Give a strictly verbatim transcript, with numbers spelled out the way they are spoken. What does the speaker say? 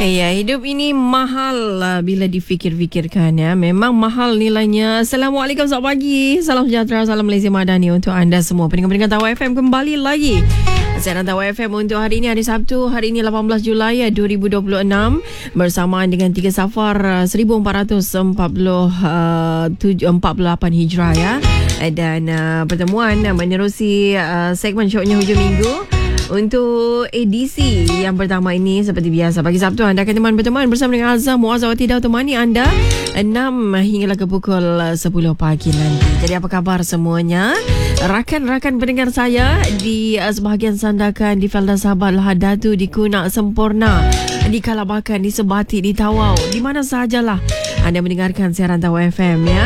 Ya, hidup ini mahal lah bila difikir-fikirkan ya. Memang mahal nilainya. Assalamualaikum, selamat pagi. Salam sejahtera, salam Malaysia Madani untuk anda semua. Pendengar-pendengar Tawar F M kembali lagi. Siaran Tawar F M untuk hari ini, hari Sabtu, hari ini lapan belas Julai dua ribu dua puluh enam. Bersamaan dengan tiga Safar seribu empat ratus empat puluh lapan Hijrah ya. Dan uh, pertemuan uh, menerusi uh, segmen syoknya hujung minggu. Untuk edisi yang pertama ini seperti biasa pagi Sabtu anda akan teman berteman bersama dengan Azam Muazzawati Daud temani anda enam hinggalah ke pukul sepuluh pagi nanti. Jadi apa kabar semuanya? Rakan-rakan pendengar saya di uh, sebahagian Sandakan, di Felda Sabah, Lahadatu, di Kunak, Sempurna, di Kalabakan, di Sebati, di Tawau, di mana sahajalah anda mendengarkan siaran Tawar F M ya.